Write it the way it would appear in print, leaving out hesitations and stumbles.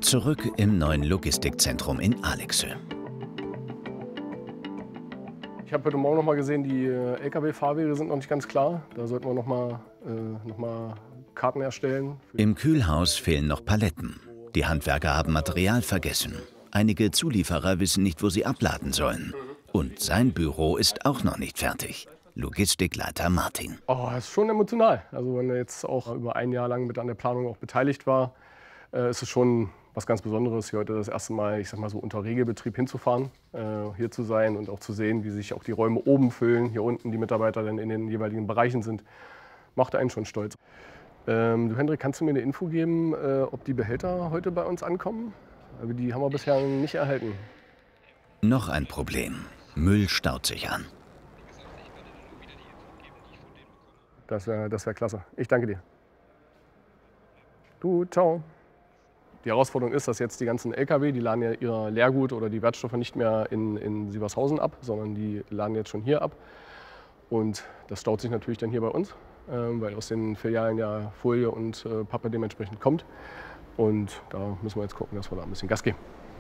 Zurück im neuen Logistikzentrum in Alexö. Ich habe heute Morgen noch mal gesehen, die Lkw-Fahrwege sind noch nicht ganz klar. Da sollten wir noch mal Karten erstellen. Im Kühlhaus fehlen noch Paletten. Die Handwerker haben Material vergessen. Einige Zulieferer wissen nicht, wo sie abladen sollen. Und sein Büro ist auch noch nicht fertig. Logistikleiter Martin. Oh, das ist schon emotional. Also wenn er jetzt auch über ein Jahr lang mit an der Planung auch beteiligt war, ist es schon was ganz Besonderes, hier heute das erste Mal, ich sag mal so unter Regelbetrieb hinzufahren, hier zu sein und auch zu sehen, wie sich auch die Räume oben füllen, hier unten die Mitarbeiter dann in den jeweiligen Bereichen sind, macht einen schon stolz. Du Hendrik, kannst du mir eine Info geben, ob die Behälter heute bei uns ankommen? Aber die haben wir bisher nicht erhalten. Noch ein Problem. Müll staut sich an. Das wär klasse. Ich danke dir. Du, ciao. Die Herausforderung ist, dass jetzt die ganzen Lkw, die laden ja ihr Leergut oder die Wertstoffe nicht mehr in Sievershausen ab, sondern die laden jetzt schon hier ab. Und das staut sich natürlich dann hier bei uns, weil aus den Filialen ja Folie und Pappe dementsprechend kommt. Und da müssen wir jetzt gucken, dass wir da ein bisschen Gas geben.